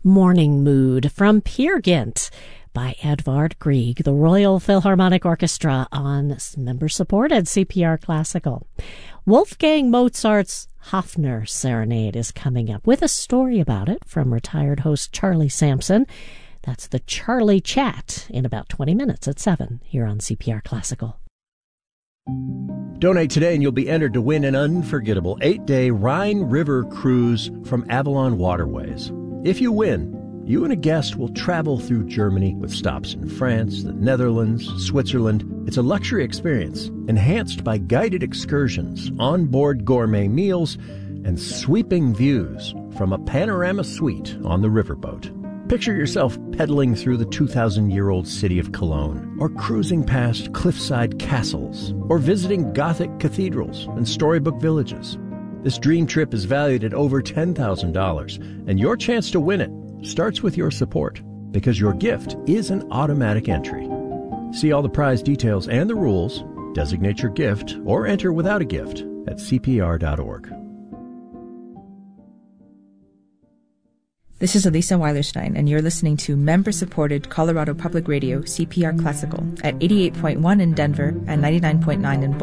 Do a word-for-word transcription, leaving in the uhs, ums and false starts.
Morning Mood from Peer Gynt by Edvard Grieg, the Royal Philharmonic Orchestra on member-supported C P R Classical. Wolfgang Mozart's Hafner Serenade is coming up with a story about it from retired host Charlie Sampson. That's the Charlie Chat in about twenty minutes at seven here on C P R Classical. Donate today and you'll be entered to win an unforgettable eight-day Rhine River cruise from Avalon Waterways. If you win, you and a guest will travel through Germany with stops in France, the Netherlands, Switzerland. It's a luxury experience, enhanced by guided excursions, onboard gourmet meals, and sweeping views from a panorama suite on the riverboat. Picture yourself pedaling through the two thousand year old city of Cologne, or cruising past cliffside castles, or visiting Gothic cathedrals and storybook villages. This dream trip is valued at over ten thousand dollars, and your chance to win it starts with your support, because your gift is an automatic entry. See all the prize details and the rules, designate your gift, or enter without a gift at C P R dot org. This is Elisa Weilerstein, and you're listening to member-supported Colorado Public Radio C P R Classical at eighty-eight point one in Denver and ninety-nine point nine in Boulder.